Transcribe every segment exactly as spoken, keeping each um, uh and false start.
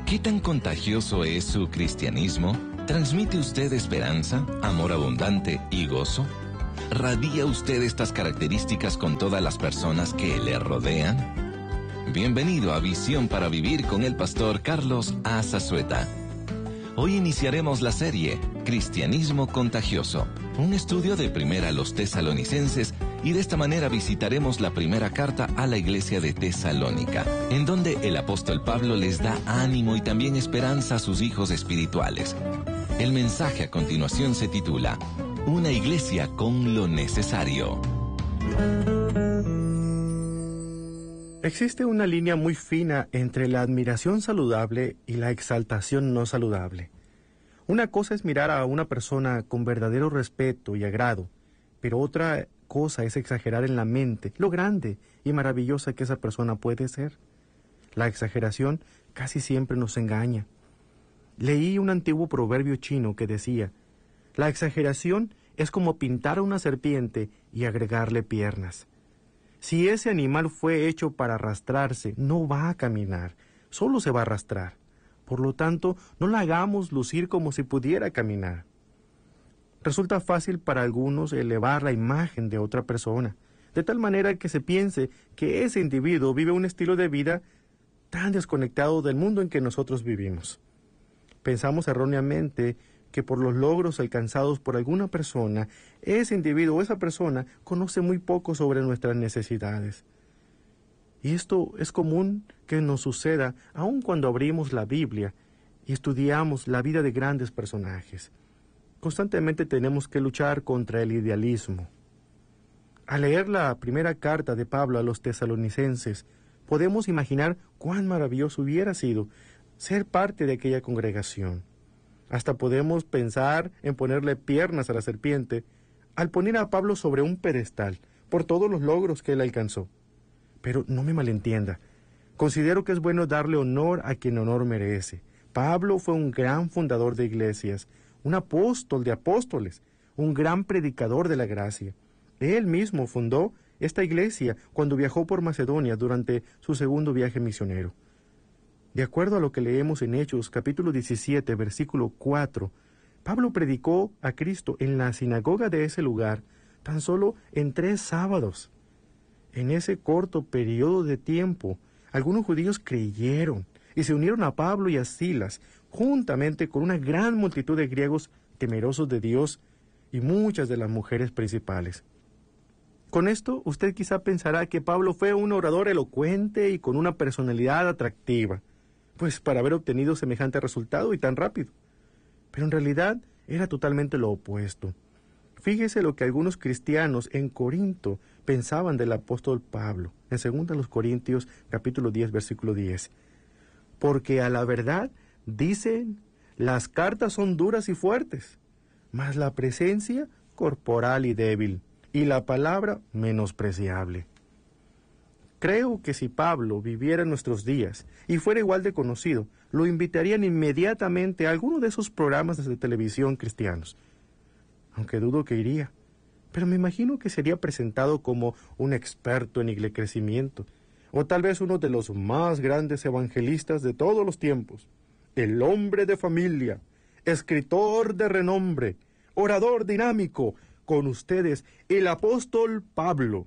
¿Qué tan contagioso es su cristianismo? ¿Transmite usted esperanza, amor abundante y gozo? ¿Radia usted estas características con todas las personas que le rodean? Bienvenido a Visión para Vivir con el pastor Carlos A. Zazueta. Hoy iniciaremos la serie Cristianismo Contagioso, un estudio de Primera a los Tesalonicenses, y de esta manera visitaremos la primera carta a la iglesia de Tesalónica, en donde el apóstol Pablo les da ánimo y también esperanza a sus hijos espirituales. El mensaje a continuación se titula Una iglesia con lo necesario. Existe una línea muy fina entre la admiración saludable y la exaltación no saludable. Una cosa es mirar a una persona con verdadero respeto y agrado, pero otra cosa es exagerar en la mente lo grande y maravillosa que esa persona puede ser. La exageración casi siempre nos engaña. Leí un antiguo proverbio chino que decía: la exageración es como pintar a una serpiente y agregarle piernas. Si ese animal fue hecho para arrastrarse, no va a caminar, solo se va a arrastrar. Por lo tanto, no la hagamos lucir como si pudiera caminar. Resulta fácil para algunos elevar la imagen de otra persona, de tal manera que se piense que ese individuo vive un estilo de vida tan desconectado del mundo en que nosotros vivimos. Pensamos erróneamente que por los logros alcanzados por alguna persona, ese individuo o esa persona conoce muy poco sobre nuestras necesidades. Y esto es común que nos suceda aun cuando abrimos la Biblia y estudiamos la vida de grandes personajes. Constantemente tenemos que luchar contra el idealismo. Al leer la primera carta de Pablo a los tesalonicenses, podemos imaginar cuán maravilloso hubiera sido ser parte de aquella congregación. Hasta podemos pensar en ponerle piernas a la serpiente al poner a Pablo sobre un pedestal por todos los logros que él alcanzó. Pero no me malentienda, considero que es bueno darle honor a quien honor merece. Pablo fue un gran fundador de iglesias, un apóstol de apóstoles, un gran predicador de la gracia. Él mismo fundó esta iglesia cuando viajó por Macedonia durante su segundo viaje misionero. De acuerdo a lo que leemos en Hechos, capítulo diecisiete, versículo cuatro, Pablo predicó a Cristo en la sinagoga de ese lugar tan solo en tres sábados. En ese corto periodo de tiempo, algunos judíos creyeron y se unieron a Pablo y a Silas, juntamente con una gran multitud de griegos temerosos de Dios y muchas de las mujeres principales. Con esto, usted quizá pensará que Pablo fue un orador elocuente y con una personalidad atractiva, pues para haber obtenido semejante resultado y tan rápido. Pero en realidad era totalmente lo opuesto. Fíjese lo que algunos cristianos en Corinto pensaban del apóstol Pablo, en segunda los Corintios, capítulo diez, versículo diez. Porque a la verdad, dicen, las cartas son duras y fuertes, mas la presencia corporal y débil, y la palabra menospreciable. Creo que si Pablo viviera en nuestros días y fuera igual de conocido, lo invitarían inmediatamente a alguno de esos programas de televisión cristianos. Aunque dudo que iría, pero me imagino que sería presentado como un experto en iglecrecimiento, o tal vez uno de los más grandes evangelistas de todos los tiempos, el hombre de familia, escritor de renombre, orador dinámico, con ustedes, el apóstol Pablo.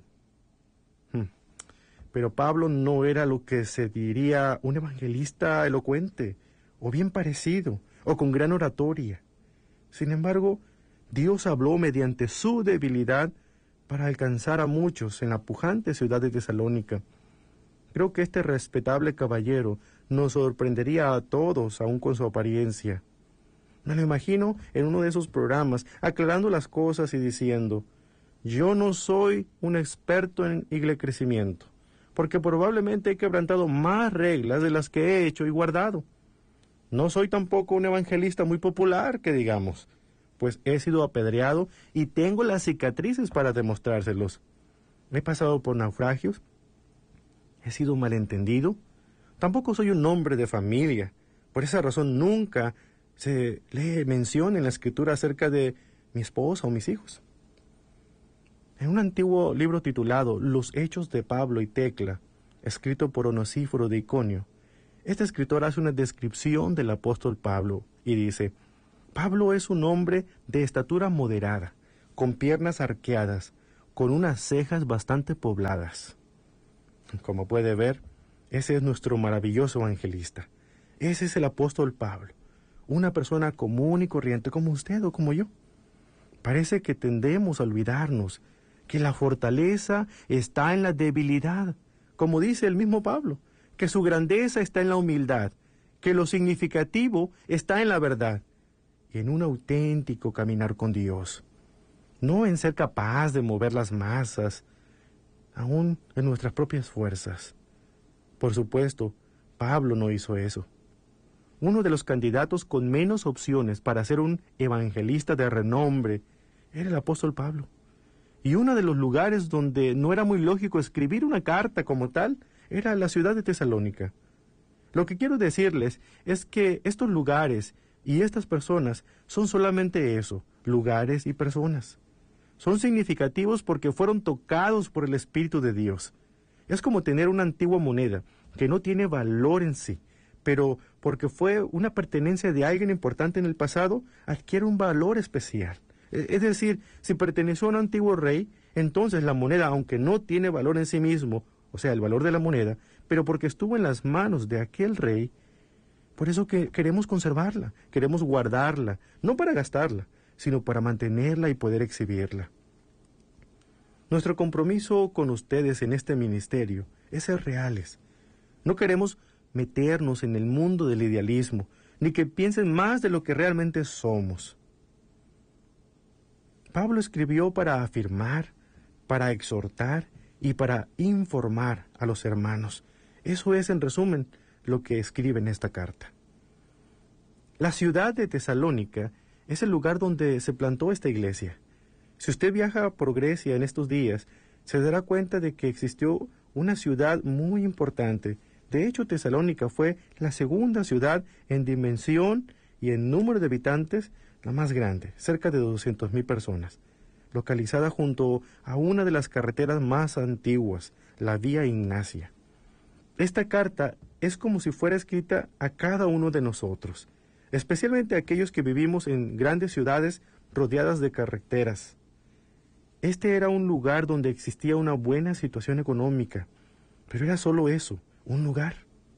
Pero Pablo no era lo que se diría un evangelista elocuente, o bien parecido, o con gran oratoria. Sin embargo, Dios habló mediante su debilidad para alcanzar a muchos en la pujante ciudad de Tesalónica. Creo que este respetable caballero nos sorprendería a todos, aun con su apariencia. Me lo imagino en uno de esos programas, aclarando las cosas y diciendo: yo no soy un experto en iglecrecimiento, porque probablemente he quebrantado más reglas de las que he hecho y guardado. No soy tampoco un evangelista muy popular, que digamos, pues he sido apedreado y tengo las cicatrices para demostrárselos. He pasado por naufragios, he sido malentendido, tampoco soy un hombre de familia. Por esa razón nunca se lee mención en la Escritura acerca de mi esposa o mis hijos. En un antiguo libro titulado Los Hechos de Pablo y Tecla, escrito por Onesíforo de Iconio, Este escritor hace una descripción del apóstol Pablo y dice: Pablo es un hombre de estatura moderada, con piernas arqueadas, con unas cejas bastante pobladas. Como puede ver, ese es nuestro maravilloso evangelista. Ese es el apóstol Pablo, una persona común y corriente como usted o como yo. Parece que tendemos a olvidarnos que la fortaleza está en la debilidad, como dice el mismo Pablo, que su grandeza está en la humildad, que lo significativo está en la verdad y en un auténtico caminar con Dios, no en ser capaz de mover las masas, aún en nuestras propias fuerzas. Por supuesto, Pablo no hizo eso. Uno de los candidatos con menos opciones para ser un evangelista de renombre era el apóstol Pablo. Y uno de los lugares donde no era muy lógico escribir una carta como tal era la ciudad de Tesalónica. Lo que quiero decirles es que estos lugares y estas personas son solamente eso, lugares y personas. Son significativos porque fueron tocados por el Espíritu de Dios. Es como tener una antigua moneda que no tiene valor en sí, pero porque fue una pertenencia de alguien importante en el pasado, adquiere un valor especial. Es decir, si perteneció a un antiguo rey, entonces la moneda, aunque no tiene valor en sí mismo, o sea, el valor de la moneda, pero porque estuvo en las manos de aquel rey, por eso que queremos conservarla, queremos guardarla, no para gastarla, sino para mantenerla y poder exhibirla. Nuestro compromiso con ustedes en este ministerio es ser reales. No queremos meternos en el mundo del idealismo, ni que piensen más de lo que realmente somos. Pablo escribió para afirmar, para exhortar y para informar a los hermanos. Eso es, en resumen, lo que escribe en esta carta. La ciudad de Tesalónica es el lugar donde se plantó esta iglesia. Si usted viaja por Grecia en estos días, se dará cuenta de que existió una ciudad muy importante. De hecho, Tesalónica fue la segunda ciudad en dimensión y en número de habitantes la más grande, cerca de doscientas mil personas, localizada junto a una de las carreteras más antiguas, la Vía Ignacia. Esta carta es como si fuera escrita a cada uno de nosotros, especialmente a aquellos que vivimos en grandes ciudades rodeadas de carreteras. Este era un lugar donde existía una buena situación económica, pero era solo eso, un lugar.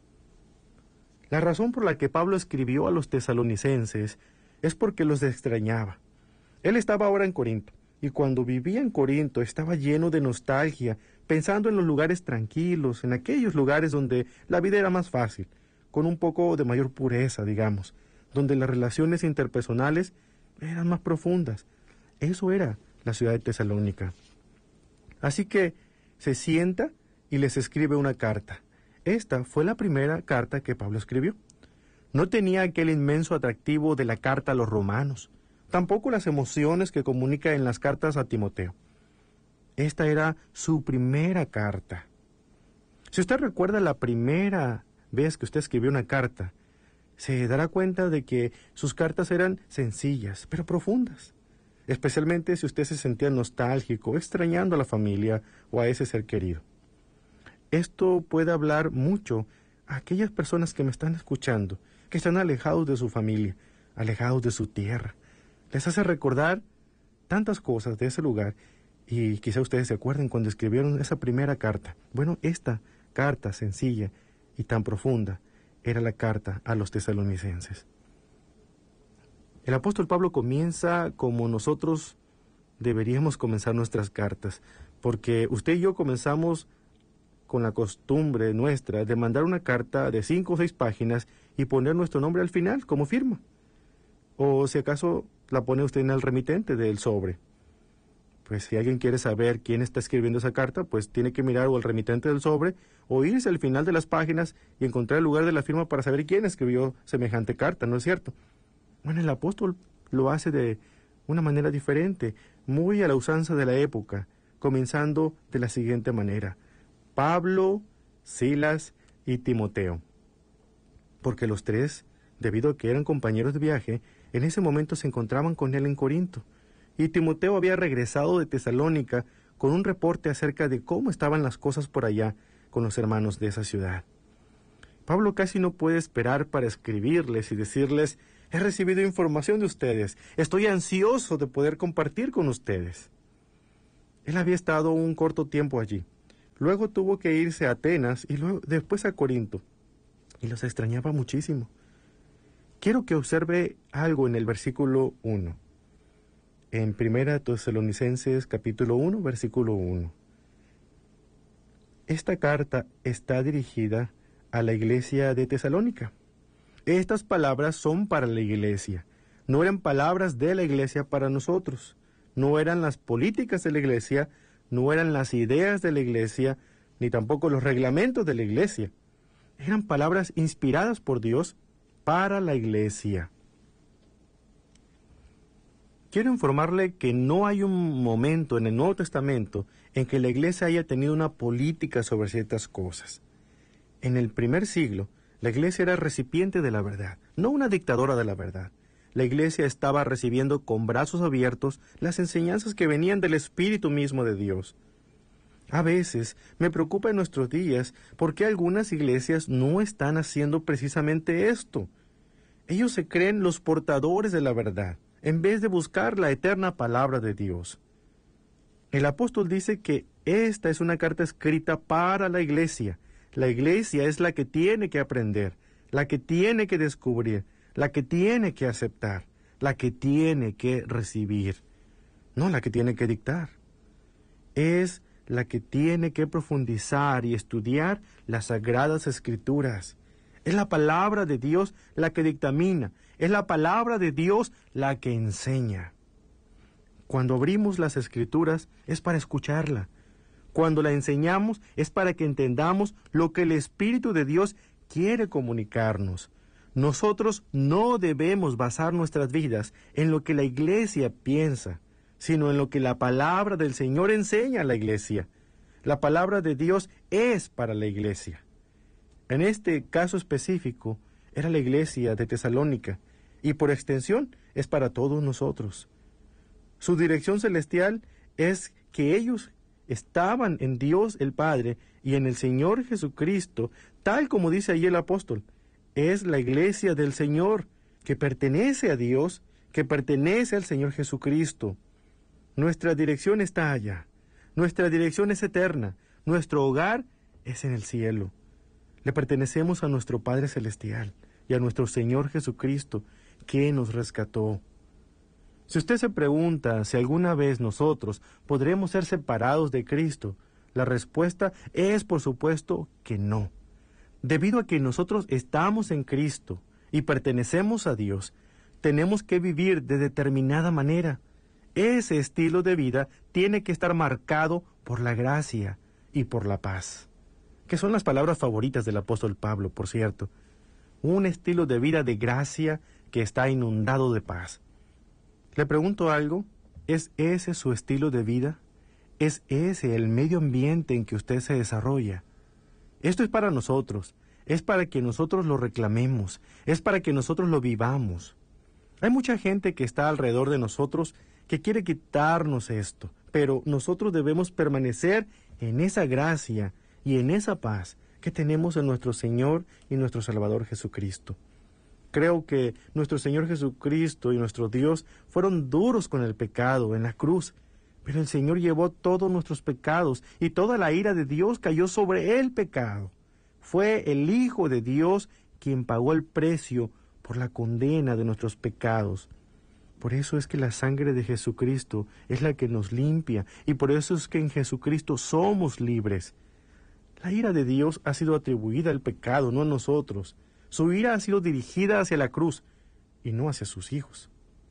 La razón por la que Pablo escribió a los tesalonicenses es porque los extrañaba. Él estaba ahora en Corinto, y cuando vivía en Corinto estaba lleno de nostalgia, pensando en los lugares tranquilos, en aquellos lugares donde la vida era más fácil, con un poco de mayor pureza, digamos, donde las relaciones interpersonales eran más profundas. Eso era la ciudad de Tesalónica. Así que se sienta y les escribe una carta. Esta fue la primera carta que Pablo escribió. No tenía aquel inmenso atractivo de la carta a los romanos, tampoco las emociones que comunica en las cartas a Timoteo. Esta era su primera carta. Si usted recuerda la primera vez que usted escribió una carta, se dará cuenta de que sus cartas eran sencillas, pero profundas, especialmente si usted se sentía nostálgico, extrañando a la familia o a ese ser querido. Esto puede hablar mucho a aquellas personas que me están escuchando, que están alejados de su familia, alejados de su tierra. Les hace recordar tantas cosas de ese lugar y quizá ustedes se acuerden cuando escribieron esa primera carta. Bueno, esta carta sencilla y tan profunda era la carta a los tesalonicenses. El apóstol Pablo comienza como nosotros deberíamos comenzar nuestras cartas, porque usted y yo comenzamos con la costumbre nuestra de mandar una carta de cinco o seis páginas y poner nuestro nombre al final como firma. O si acaso la pone usted en el remitente del sobre. Pues si alguien quiere saber quién está escribiendo esa carta, pues tiene que mirar o el remitente del sobre o irse al final de las páginas y encontrar el lugar de la firma para saber quién escribió semejante carta, ¿no es cierto? Bueno, el apóstol lo hace de una manera diferente, muy a la usanza de la época, comenzando de la siguiente manera: Pablo, Silas y Timoteo. Porque los tres, debido a que eran compañeros de viaje, en ese momento se encontraban con él en Corinto, y Timoteo había regresado de Tesalónica con un reporte acerca de cómo estaban las cosas por allá con los hermanos de esa ciudad. Pablo casi no puede esperar para escribirles y decirles: he recibido información de ustedes, estoy ansioso de poder compartir con ustedes. Él había estado un corto tiempo allí. Luego tuvo que irse a Atenas y luego, después a Corinto. Y los extrañaba muchísimo. Quiero que observe algo en el versículo uno. En Primera Tesalonicenses capítulo uno, versículo uno. Esta carta está dirigida a la iglesia de Tesalónica. Estas palabras son para la iglesia. No eran palabras de la iglesia para nosotros. No eran las políticas de la iglesia, no eran las ideas de la iglesia, ni tampoco los reglamentos de la iglesia. Eran palabras inspiradas por Dios para la iglesia. Quiero informarle que no hay un momento en el Nuevo Testamento en que la iglesia haya tenido una política sobre ciertas cosas. En el primer siglo, la iglesia era recipiente de la verdad, no una dictadora de la verdad. La iglesia estaba recibiendo con brazos abiertos las enseñanzas que venían del Espíritu mismo de Dios. A veces me preocupa en nuestros días por qué algunas iglesias no están haciendo precisamente esto. Ellos se creen los portadores de la verdad, en vez de buscar la eterna palabra de Dios. El apóstol dice que esta es una carta escrita para la iglesia. La iglesia es la que tiene que aprender, la que tiene que descubrir, la que tiene que aceptar, la que tiene que recibir, no la que tiene que dictar. Es la que tiene que profundizar y estudiar las sagradas escrituras. Es la palabra de Dios la que dictamina, es la palabra de Dios la que enseña. Cuando abrimos las escrituras es para escucharla. Cuando la enseñamos es para que entendamos lo que el Espíritu de Dios quiere comunicarnos. Nosotros no debemos basar nuestras vidas en lo que la iglesia piensa, sino en lo que la palabra del Señor enseña a la iglesia. La palabra de Dios es para la iglesia. En este caso específico, era la iglesia de Tesalónica, y por extensión es para todos nosotros. Su dirección celestial es que ellos estaban en Dios el Padre y en el Señor Jesucristo, tal como dice allí el apóstol. Es la iglesia del Señor, que pertenece a Dios, que pertenece al Señor Jesucristo. Nuestra dirección está allá. Nuestra dirección es eterna. Nuestro hogar es en el cielo. Le pertenecemos a nuestro Padre Celestial y a nuestro Señor Jesucristo, que nos rescató. Si usted se pregunta si alguna vez nosotros podremos ser separados de Cristo, la respuesta es, por supuesto, que no. Debido a que nosotros estamos en Cristo y pertenecemos a Dios, tenemos que vivir de determinada manera. Ese estilo de vida tiene que estar marcado por la gracia y por la paz, que son las palabras favoritas del apóstol Pablo, por cierto. Un estilo de vida de gracia que está inundado de paz. Le pregunto algo, ¿es ese su estilo de vida? ¿Es ese el medio ambiente en que usted se desarrolla? Esto es para nosotros, es para que nosotros lo reclamemos, es para que nosotros lo vivamos. Hay mucha gente que está alrededor de nosotros que quiere quitarnos esto, pero nosotros debemos permanecer en esa gracia y en esa paz que tenemos en nuestro Señor y nuestro Salvador Jesucristo. Creo que nuestro Señor Jesucristo y nuestro Dios fueron duros con el pecado en la cruz, pero el Señor llevó todos nuestros pecados y toda la ira de Dios cayó sobre el pecado. Fue el Hijo de Dios quien pagó el precio por la condena de nuestros pecados. Por eso es que la sangre de Jesucristo es la que nos limpia, y por eso es que en Jesucristo somos libres. La ira de Dios ha sido atribuida al pecado, no a nosotros. Su ira ha sido dirigida hacia la cruz y no hacia sus hijos.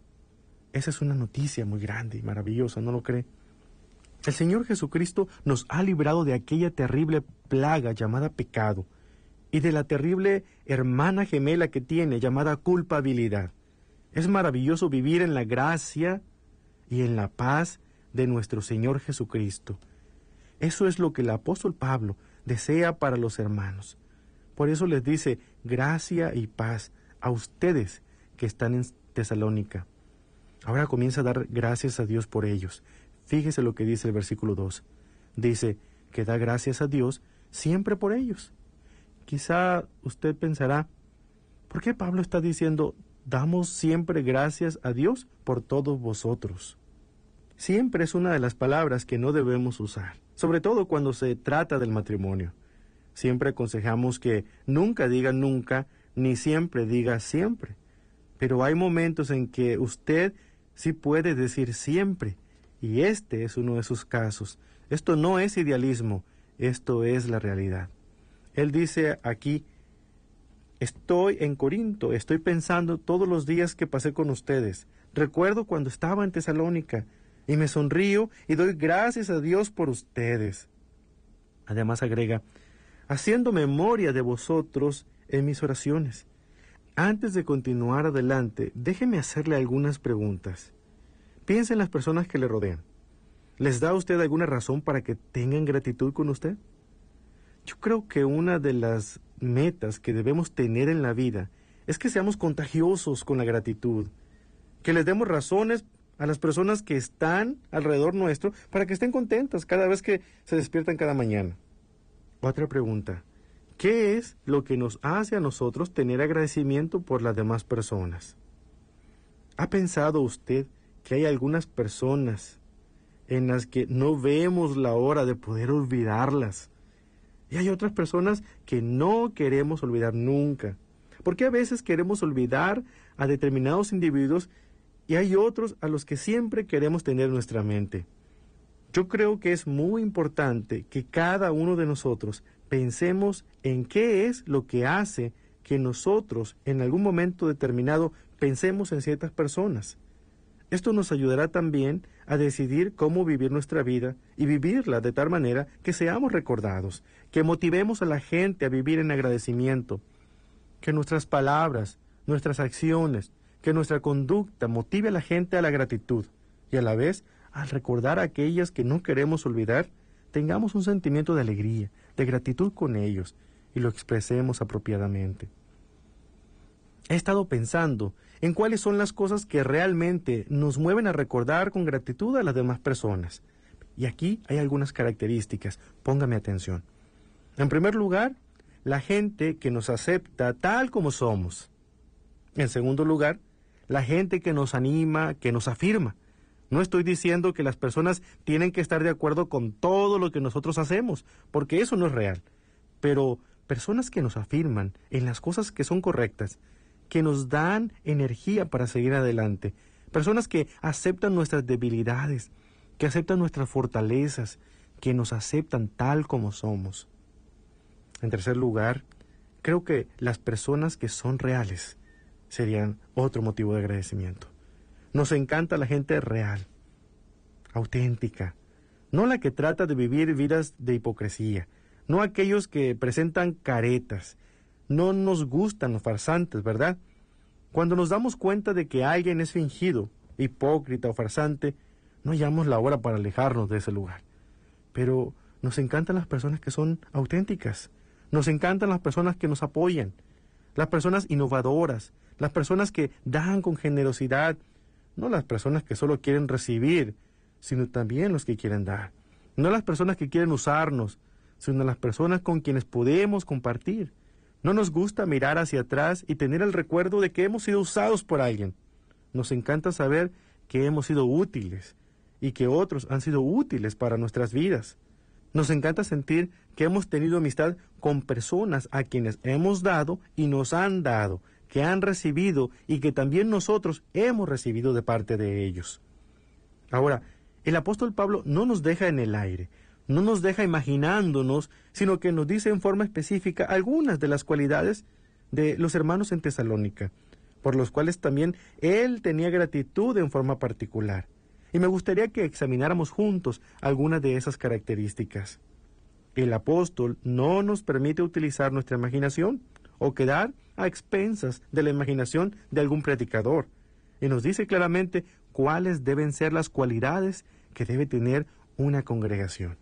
Esa es una noticia muy grande y maravillosa, ¿no lo cree? El Señor Jesucristo nos ha librado de aquella terrible plaga llamada pecado y de la terrible hermana gemela que tiene llamada culpabilidad. Es maravilloso vivir en la gracia y en la paz de nuestro Señor Jesucristo. Eso es lo que el apóstol Pablo desea para los hermanos. Por eso les dice, gracia y paz a ustedes que están en Tesalónica. Ahora comienza a dar gracias a Dios por ellos. Fíjese lo que dice el versículo dos. Dice que da gracias a Dios siempre por ellos. Quizá usted pensará, ¿por qué Pablo está diciendo, damos siempre gracias a Dios por todos vosotros? Siempre es una de las palabras que no debemos usar, sobre todo cuando se trata del matrimonio. Siempre aconsejamos que nunca diga nunca, ni siempre diga siempre. Pero hay momentos en que usted sí puede decir siempre, y este es uno de sus casos. Esto no es idealismo, esto es la realidad. Él dice aquí, estoy en Corinto, estoy pensando todos los días que pasé con ustedes. Recuerdo cuando estaba en Tesalónica, y me sonrío y doy gracias a Dios por ustedes. Además agrega, haciendo memoria de vosotros en mis oraciones. Antes de continuar adelante, déjeme hacerle algunas preguntas. Piensa en las personas que le rodean. ¿Les da a usted alguna razón para que tengan gratitud con usted? Yo creo que una de las metas que debemos tener en la vida es que seamos contagiosos con la gratitud, que les demos razones a las personas que están alrededor nuestro para que estén contentas cada vez que se despiertan cada mañana. Otra pregunta, ¿qué es lo que nos hace a nosotros tener agradecimiento por las demás personas? ¿Ha pensado usted que hay algunas personas en las que no vemos la hora de poder olvidarlas? Y hay otras personas que no queremos olvidar nunca. Porque a veces queremos olvidar a determinados individuos y hay otros a los que siempre queremos tener en nuestra mente. Yo creo que es muy importante que cada uno de nosotros pensemos en qué es lo que hace que nosotros en algún momento determinado pensemos en ciertas personas. Esto nos ayudará también a decidir cómo vivir nuestra vida y vivirla de tal manera que seamos recordados, que motivemos a la gente a vivir en agradecimiento, que nuestras palabras, nuestras acciones, que nuestra conducta motive a la gente a la gratitud y a la vez, al recordar a aquellas que no queremos olvidar, tengamos un sentimiento de alegría, de gratitud con ellos y lo expresemos apropiadamente. He estado pensando en cuáles son las cosas que realmente nos mueven a recordar con gratitud a las demás personas. Y aquí hay algunas características, póngame atención. En primer lugar, la gente que nos acepta tal como somos. En segundo lugar, la gente que nos anima, que nos afirma. No estoy diciendo que las personas tienen que estar de acuerdo con todo lo que nosotros hacemos, porque eso no es real. Pero personas que nos afirman en las cosas que son correctas, que nos dan energía para seguir adelante. Personas que aceptan nuestras debilidades, que aceptan nuestras fortalezas, que nos aceptan tal como somos. En tercer lugar, creo que las personas que son reales serían otro motivo de agradecimiento. Nos encanta la gente real, auténtica, no la que trata de vivir vidas de hipocresía, no aquellos que presentan caretas. No nos gustan los farsantes, ¿verdad? Cuando nos damos cuenta de que alguien es fingido, hipócrita o farsante, no hallamos la hora para alejarnos de ese lugar. Pero nos encantan las personas que son auténticas, nos encantan las personas que nos apoyan, las personas innovadoras, las personas que dan con generosidad, no las personas que solo quieren recibir, sino también los que quieren dar. No las personas que quieren usarnos, sino las personas con quienes podemos compartir. No nos gusta mirar hacia atrás y tener el recuerdo de que hemos sido usados por alguien. Nos encanta saber que hemos sido útiles y que otros han sido útiles para nuestras vidas. Nos encanta sentir que hemos tenido amistad con personas a quienes hemos dado y nos han dado, que han recibido y que también nosotros hemos recibido de parte de ellos. Ahora, el apóstol Pablo no nos deja en el aire, no nos deja imaginándonos, sino que nos dice en forma específica algunas de las cualidades de los hermanos en Tesalónica, por los cuales también él tenía gratitud en forma particular. Y me gustaría que examináramos juntos algunas de esas características. El apóstol no nos permite utilizar nuestra imaginación o quedar a expensas de la imaginación de algún predicador. Y nos dice claramente cuáles deben ser las cualidades que debe tener una congregación.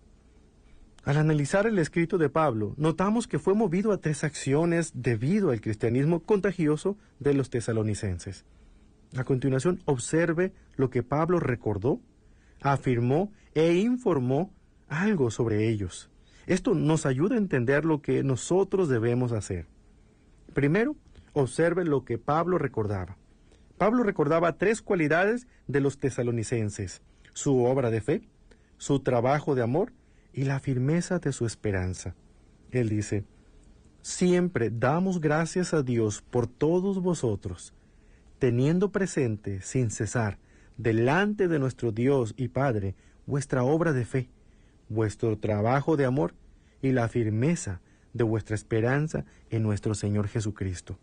Al analizar el escrito de Pablo, notamos que fue movido a tres acciones debido al cristianismo contagioso de los tesalonicenses. A continuación, observe lo que Pablo recordó, afirmó e informó algo sobre ellos. Esto nos ayuda a entender lo que nosotros debemos hacer. Primero, observe lo que Pablo recordaba. Pablo recordaba tres cualidades de los tesalonicenses: su obra de fe, su trabajo de amor y la firmeza de su esperanza. Él dice: siempre damos gracias a Dios por todos vosotros, teniendo presente sin cesar delante de nuestro Dios y Padre vuestra obra de fe, vuestro trabajo de amor y la firmeza de vuestra esperanza en nuestro Señor Jesucristo.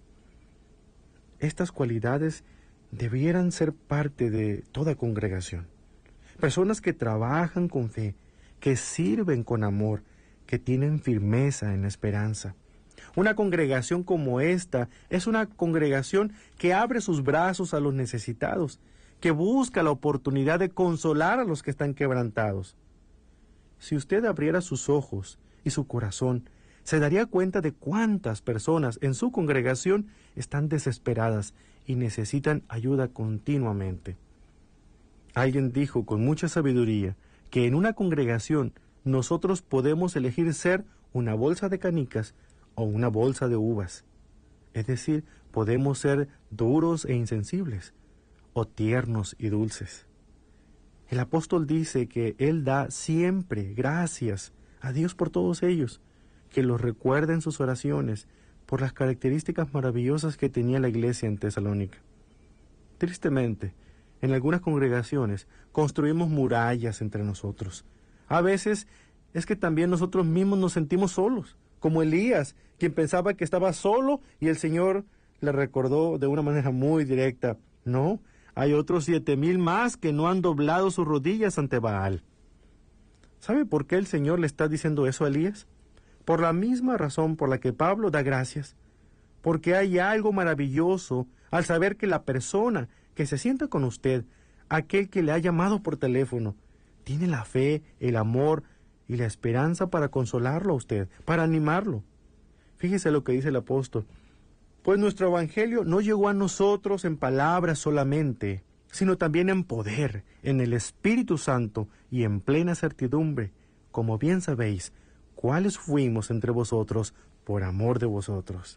Estas cualidades debieran ser parte de toda congregación. Personas que trabajan con fe, que sirven con amor, que tienen firmeza en la esperanza. Una congregación como esta es una congregación que abre sus brazos a los necesitados, que busca la oportunidad de consolar a los que están quebrantados. Si usted abriera sus ojos y su corazón, se daría cuenta de cuántas personas en su congregación están desesperadas y necesitan ayuda continuamente. Alguien dijo con mucha sabiduría que en una congregación nosotros podemos elegir ser una bolsa de canicas o una bolsa de uvas. Es decir, podemos ser duros e insensibles o tiernos y dulces. El apóstol dice que él da siempre gracias a Dios por todos ellos, que los recuerda en sus oraciones por las características maravillosas que tenía la iglesia en Tesalónica. Tristemente, en algunas congregaciones construimos murallas entre nosotros. A veces es que también nosotros mismos nos sentimos solos, como Elías, quien pensaba que estaba solo y el Señor le recordó de una manera muy directa: no, hay otros siete mil más que no han doblado sus rodillas ante Baal. ¿Sabe por qué el Señor le está diciendo eso a Elías? Por la misma razón por la que Pablo da gracias, porque hay algo maravilloso al saber que la persona que se sienta con usted, aquel que le ha llamado por teléfono, tiene la fe, el amor y la esperanza para consolarlo a usted, para animarlo. Fíjese lo que dice el apóstol: pues nuestro evangelio no llegó a nosotros en palabras solamente, sino también en poder, en el Espíritu Santo y en plena certidumbre, como bien sabéis cuáles fuimos entre vosotros por amor de vosotros.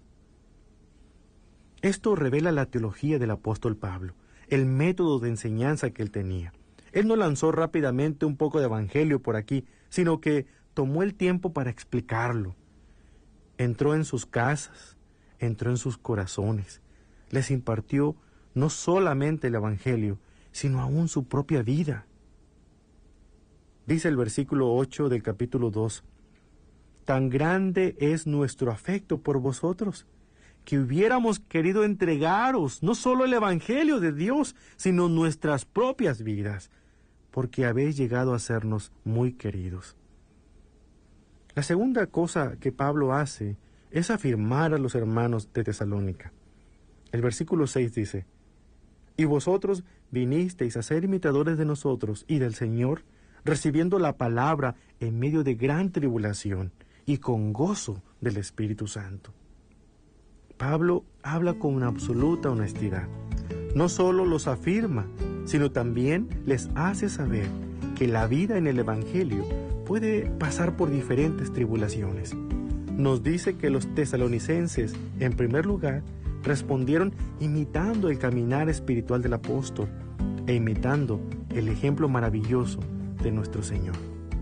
Esto revela la teología del apóstol Pablo, el método de enseñanza que él tenía. Él no lanzó rápidamente un poco de evangelio por aquí, sino que tomó el tiempo para explicarlo. Entró en sus casas, entró en sus corazones, les impartió no solamente el evangelio, sino aún su propia vida. Dice el versículo ocho del capítulo dos: tan grande es nuestro afecto por vosotros, que hubiéramos querido entregaros no solo el evangelio de Dios, sino nuestras propias vidas, porque habéis llegado a sernos muy queridos. La segunda cosa que Pablo hace es afirmar a los hermanos de Tesalónica. El versículo seis dice: y vosotros vinisteis a ser imitadores de nosotros y del Señor, recibiendo la palabra en medio de gran tribulación y con gozo del Espíritu Santo. Pablo habla con absoluta honestidad. No solo los afirma, sino también les hace saber que la vida en el Evangelio puede pasar por diferentes tribulaciones. Nos dice que los tesalonicenses, en primer lugar, respondieron imitando el caminar espiritual del apóstol e imitando el ejemplo maravilloso de nuestro Señor.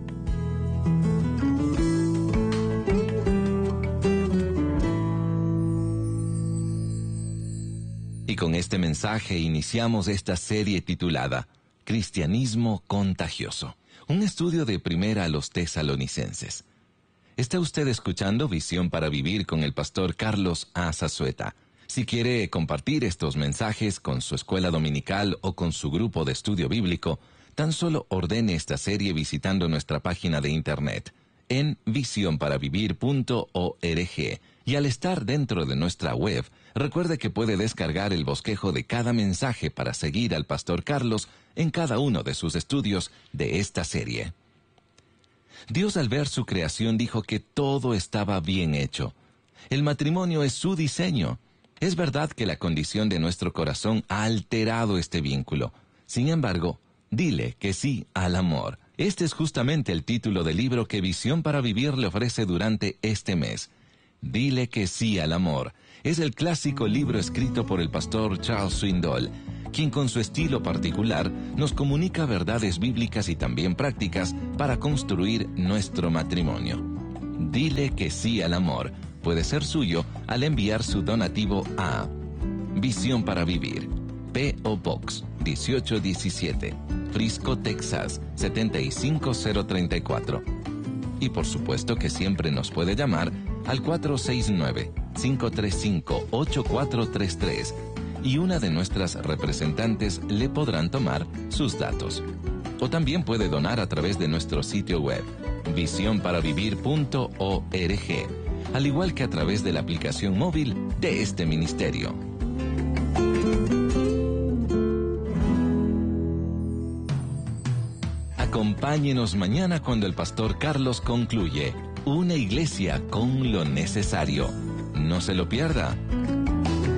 Y con este mensaje iniciamos esta serie titulada Cristianismo Contagioso, un estudio de primera a los tesalonicenses. Está usted escuchando Visión para Vivir con el pastor Carlos A. Zazueta. Si quiere compartir estos mensajes con su escuela dominical o con su grupo de estudio bíblico, tan solo ordene esta serie visitando nuestra página de internet en visión para vivir punto org. Y al estar dentro de nuestra web, recuerde que puede descargar el bosquejo de cada mensaje para seguir al pastor Carlos en cada uno de sus estudios de esta serie. Dios, al ver su creación, dijo que todo estaba bien hecho. El matrimonio es su diseño. Es verdad que la condición de nuestro corazón ha alterado este vínculo. Sin embargo, dile que sí al amor Este es justamente el título del libro que Visión para Vivir le ofrece durante este mes. Dile que sí al amor. Es el clásico libro escrito por el pastor Charles Swindoll, quien con su estilo particular nos comunica verdades bíblicas y también prácticas para construir nuestro matrimonio. Dile que sí al amor puede ser suyo al enviar su donativo a Visión para Vivir, P O Box dieciocho diecisiete, Frisco, Texas setenta y cinco cero treinta y cuatro. Y por supuesto que siempre nos puede llamar al cuatro seis nueve, cinco tres cinco, ocho cuatro tres tres y una de nuestras representantes le podrán tomar sus datos. O también puede donar a través de nuestro sitio web, visión para vivir punto org, al igual que a través de la aplicación móvil de este ministerio. Acompáñenos mañana cuando el pastor Carlos concluye Una iglesia con lo necesario. No se lo pierda.